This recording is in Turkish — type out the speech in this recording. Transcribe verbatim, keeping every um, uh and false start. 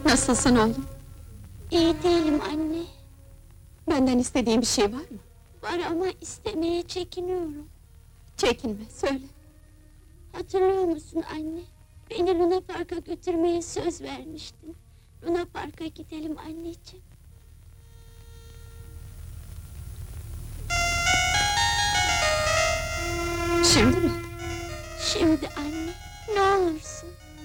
Nasılsın oğlum? İyi değilim anne. Benden istediğin bir şey var mı? Var ama istemeye çekiniyorum. Çekinme, söyle. Hatırlıyor musun anne? Beni Luna Park'a götürmeye söz vermiştin. Luna Park'a gidelim anneciğim. Şimdi mi? Şimdi anne, ne olursun.